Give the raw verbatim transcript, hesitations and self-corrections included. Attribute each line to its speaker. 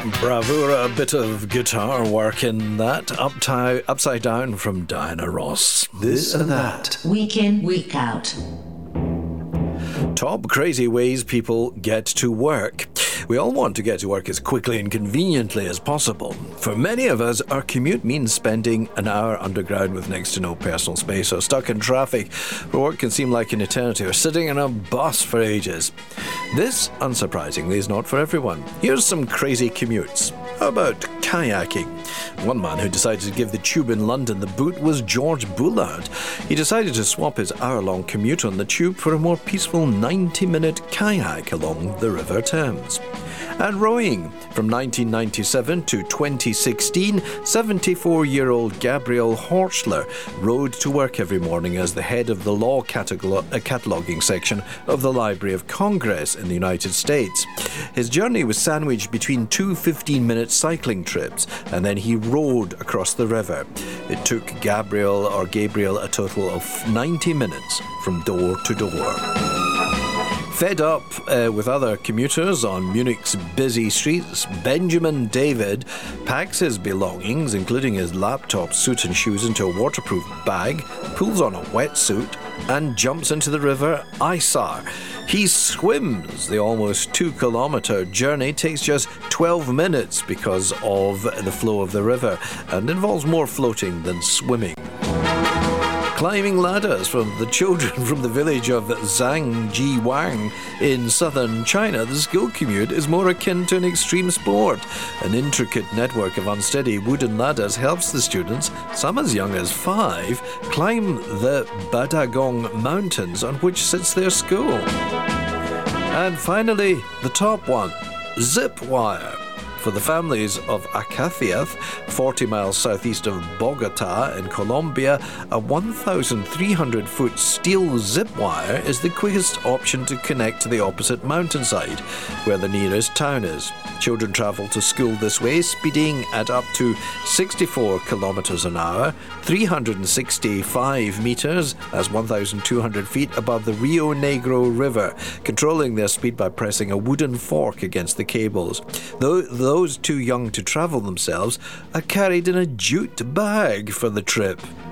Speaker 1: Bravura, a bit of guitar work in that. Upti- Upside Down from Diana Ross.
Speaker 2: This and that.
Speaker 3: Week in, week out.
Speaker 1: Top crazy ways people get to work. We all want to get to work as quickly and conveniently as possible. For many of us, our commute means spending an hour underground with next to no personal space, or stuck in traffic where work can seem like an eternity, or sitting in a bus for ages. This, unsurprisingly, is not for everyone. Here's some crazy commutes. How about kayaking? One man who decided to give the tube in London the boot was George Bullard. He decided to swap his hour-long commute on the tube for a more peaceful ninety-minute kayak along the River Thames. And rowing. From nineteen ninety-seven to twenty sixteen, seventy-four-year-old Gabriel Horschler rode to work every morning as the head of the law catalog- uh, cataloguing section of the Library of Congress in the United States. His journey was sandwiched between two fifteen-minute cycling trips, and then he rowed across the river. It took Gabriel or Gabriel a total of ninety minutes from door to door. Fed up uh, with other commuters on Munich's busy streets, Benjamin David packs his belongings, including his laptop, suit and shoes, into a waterproof bag, pulls on a wetsuit, and jumps into the river Isar. He swims. The almost two-kilometre journey takes just twelve minutes because of the flow of the river, and involves more floating than swimming. Climbing ladders from the children from the village of Zhangjiwang in southern China, the school commute is more akin to an extreme sport. An intricate network of unsteady wooden ladders helps the students, some as young as five, climb the Badagong Mountains on which sits their school. And finally, the top one, zip wire. For the families of Acacias, forty miles southeast of Bogota in Colombia, a one thousand three hundred foot steel zip wire is the quickest option to connect to the opposite mountainside, where the nearest town is. Children travel to school this way, speeding at up to sixty-four kilometers an hour, three hundred sixty-five meters, that's one thousand two hundred feet above the Rio Negro River, controlling their speed by pressing a wooden fork against the cables. Though those too young to travel themselves are carried in a jute bag for the trip.